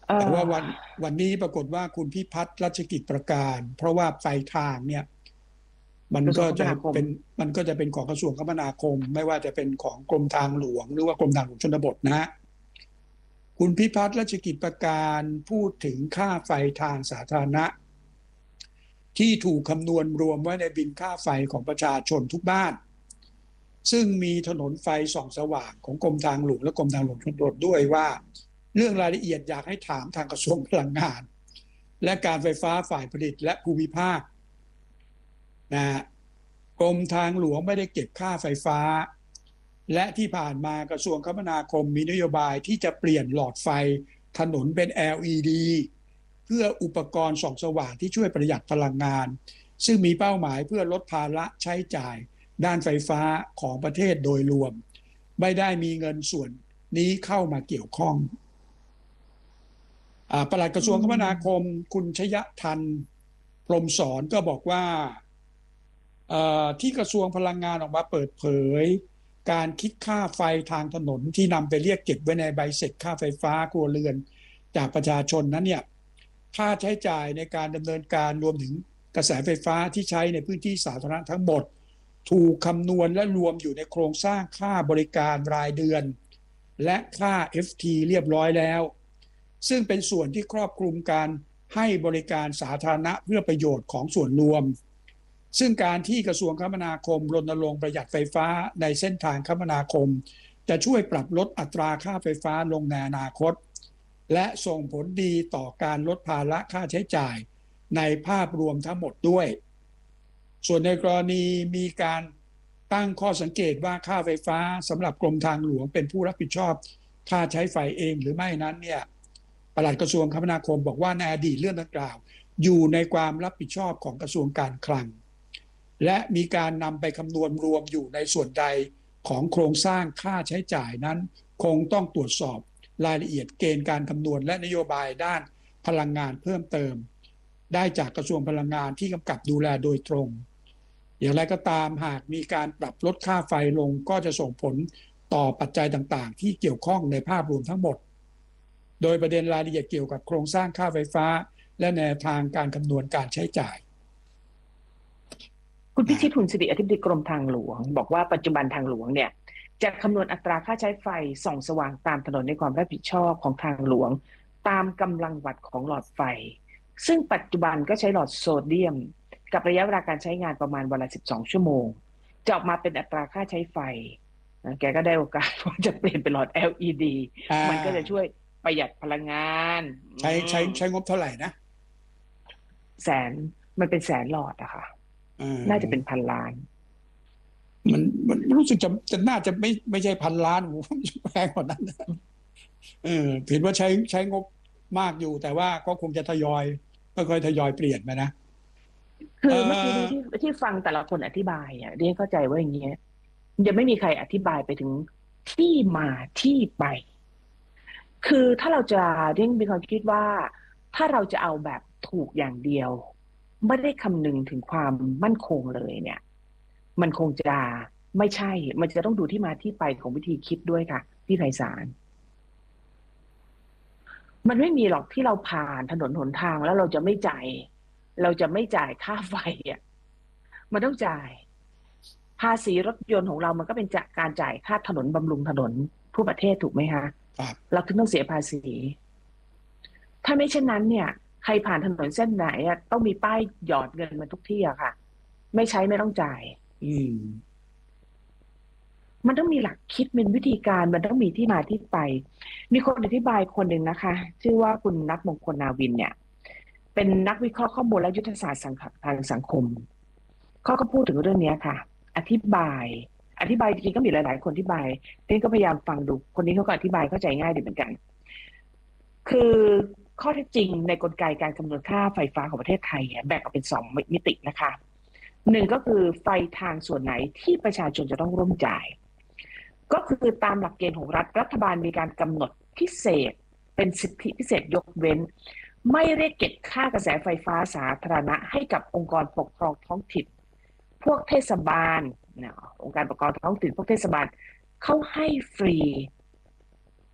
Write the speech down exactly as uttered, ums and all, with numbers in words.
เอ่แต่ว่าอวันวันนี้ปรากฏว่าคุณพิพัฒน์รัชกิจประการเพราะว่าไฟทางเนี่ยมันกระทรวงก็จะคมนาคมเป็นมันก็จะเป็นของกระทรวงคมนาคมไม่ว่าจะเป็นของกรมทางหลวงหรือว่ากรมทางหลวงชนบทนะฮะคุณพิพัฒน์รัชกิจประการพูดถึงค่าไฟทางสาธารณะที่ถูกคำนวณรวมไว้ในบิลค่าไฟของประชาชนทุกบ้านซึ่งมีถนนไฟส่องสว่างของกรมทางหลวงและกรมทางหลวงชนบทด้วยว่าเรื่องรายละเอียดอยากให้ถามทางกระทรวงพลังงานและการไฟฟ้าฝ่ายผลิตและภูมิภาคนะกรมทางหลวงไม่ได้เก็บค่าไฟฟ้าและที่ผ่านมากระทรวงคมนาคมมีนโยบายที่จะเปลี่ยนหลอดไฟถนนเป็น แอล อี ดี เพื่ออุปกรณ์ส่องสว่างที่ช่วยประหยัดพลังงานซึ่งมีเป้าหมายเพื่อลดภาระใช้จ่ายด้านไฟฟ้าของประเทศโดยรวมไม่ได้มีเงินส่วนนี้เข้ามาเกี่ยวข้องปลัดกระอืทรวงคมนาคมมคุณชยทันพรหมสอนก็บอกว่าที่กระทรวงพลังงานออกมาเปิดเผยการคิดค่าไฟทางถนนที่นำไปเรียกเก็บไว้ในใบเสร็จค่าไฟฟ้าครัวเรือนจากประชาชนนั้นเนี่ยค่าใช้จ่ายในการดำเนินการรวมถึงกระแสไฟฟ้าที่ใช้ในพื้นที่สาธารณะทั้งหมดถูกคำนวณและรวมอยู่ในโครงสร้างค่าบริการรายเดือนและค่า เอฟ ที เรียบร้อยแล้วซึ่งเป็นส่วนที่ครอบคลุมการให้บริการสาธารณะเพื่อประโยชน์ของส่วนรวมซึ่งการที่กระทรวงคมนาคมรณรงค์ประหยัดไฟฟ้าในเส้นทางคมนาคมจะช่วยปรับลดอัตราค่าไฟฟ้าลงในอนาคตและส่งผลดีต่อการลดภาระค่าใช้จ่ายในภาพรวมทั้งหมดด้วยส่วนในกรณีมีการตั้งข้อสังเกตว่าค่าไฟฟ้าสำหรับกรมทางหลวงเป็นผู้รับผิดชอบค่าใช้ไฟเองหรือไม่นั้นเนี่ยปลัดกระทรวงคมนาคมบอกว่าในอดีตเรื่องดังกล่าวอยู่ในความรับผิดชอบของกระทรวงการคลังและมีการนำไปคำนวณรวมอยู่ในส่วนใดของโครงสร้างค่าใช้จ่ายนั้นคงต้องตรวจสอบรายละเอียดเกณฑ์การคำนวณและนโยบายด้านพลังงานเพิ่มเติมได้จากกระทรวงพลังงานที่กำกับดูแลโดยตรงอย่างไรก็ตามหากมีการปรับลดค่าไฟลงก็จะส่งผลต่อปัจจัยต่างๆที่เกี่ยวข้องในภาพรวมทั้งหมดโดยประเด็นรายละเอียดเกี่ยวกับโครงสร้างค่าไฟฟ้าและแนวทางการคำนวณการใช้จ่ายคุณพินะชิตหุ่นสิริอธิบดีกรมทางหลวงบอกว่าปัจจุบันทางหลวงเนี่ยจะคำนวณอัตราค่าใช้ไฟส่องสว่างตามถนนในความรับผิดชอบของทางหลวงตามกำลังวัตต์ของหลอดไฟซึ่งปัจจุบันก็ใช้หลอดโซเดียมกับระยะเวลาการใช้งานประมาณวันละสิบสองชั่วโมงจะออกมาเป็นอัตราค่าใช้ไฟแกก็ได้โอกาสว่าจะเปลี่ยนเป็นหลอด แอล อี ดีอ่มันก็จะาช่วยประหยัดพลังงานใช้ใช้ใช้งบเท่าไหร่นะแสนมันเป็นแสนหลอดอะค่ะเอน่าจะเป็นอพันล้านมันมันรู้สึกจะจะน่าจะไม่ไม่ใช่พันล้านโอ้โหแพงกว่านั้นเออเห็นว่าใช้ใช้งบมากอยู่แต่ว่าก็คงจะทยอยค่อยๆทยอยเปลี่ยนไปนะเอคือเมื่อกี้นี้อที่ที่ฟังแต่ละคนอธิบายอ่ะเรียนเข้าใจว่าอย่างเงี้ยยังไม่มีใครอธิบายไปถึงที่มาที่ไปคือถ้าเราจะเรียนมีความคิดว่าถ้าเราจะเอาแบบถูกอย่างเดียวไม่ได้คำนึงถึงความมั่นคงเลยเนี่ยมันคงจะไม่ใช่มันจะต้องดูที่มาที่ไปของวิธีคิดด้วยค่ะพี่ไพศาลมันไม่มีหรอกที่เราผ่านถนนหนทางแล้วเราจะไม่จ่ายเราจะไม่จ่ายค่าไฟอ่ะมันต้องจ่าย ภาษีรถยนต์ของเรามันก็เป็นจากการจ่ายค่าถนนบำรุงถนนทั่วประเทศถูกไหมคะครับเราถึงต้องเสียภาษีถ้าไม่เช่นนั้นเนี่ยใครผ่านถนนเส้นไหนอะต้องมีป้ายหยอดเงินมาทุกที่อะค่ะไม่ใช้ไม่ต้องจ่ายอืมมันต้องมีหลักคิดเป็นวิธีการมันต้องมีที่มาที่ไปมีคนอธิบายคนหนึ่งนะคะชื่อว่าคุณนัทมงคลนาวินเนี่ยเป็นนักวิเคราะห์ข้อมูลและยุทธศาสตร์ทางสังคมเขาก็พูดถึงเรื่องนี้ค่ะอธิบายอธิบายจริงๆก็มีหลายๆคนอธิบายเต้นก็พยายามฟังดูคนนี้เขาก็อธิบายเข้าใจง่ายดีเหมือนกันคือข้อเท็จจริงในกลไกการคำนวณค่าไฟฟ้าของประเทศไทยแบ่งออกเป็นสองมิตินะคะหนึ่งก็คือไฟทางส่วนไหนที่ประชาชนจะต้องร่วมจ่ายก็คือตามหลักเกณฑ์ของรัฐรัฐบาลมีการกำหนดพิเศษเป็นสิทธิพิเศษยกเว้นไม่เรียกเก็บค่ากระแสไฟฟ้าสาธารณะให้กับองค์กรปกครองท้องถิ่นพวกเทศบาลนะองค์การปกครองท้องถิ่นพวกเทศบาลเขาให้ฟรี